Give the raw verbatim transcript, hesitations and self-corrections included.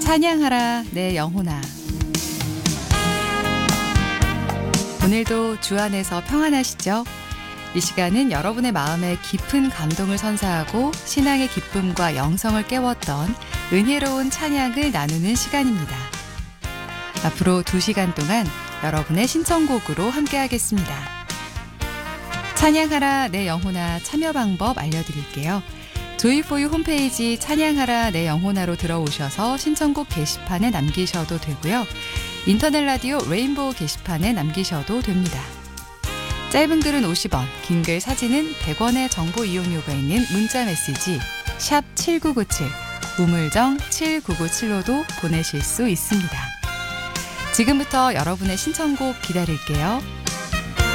찬양하라 내 영혼아. 오늘도 주 안에서 평안하시죠? 이 시간은 여러분의 마음에 깊은 감동을 선사하고 신앙의 기쁨과 영성을 깨웠던 은혜로운 찬양을 나누는 시간입니다. 앞으로 두 시간 동안 여러분의 신청곡으로 함께하겠습니다. 찬양하라 내 영혼아 참여 방법 알려드릴게요. 조이포유 홈페이지 찬양하라 내 영혼아로 들어오셔서 신청곡 게시판에 남기셔도 되고요. 인터넷 라디오 레인보우 게시판에 남기셔도 됩니다. 짧은 글은 오십 원, 긴 글 사진은 백 원의 정보 이용료가 있는 문자 메시지 샵 칠구구칠, 우물정 칠구구칠로도 보내실 수 있습니다. 지금부터 여러분의 신청곡 기다릴게요.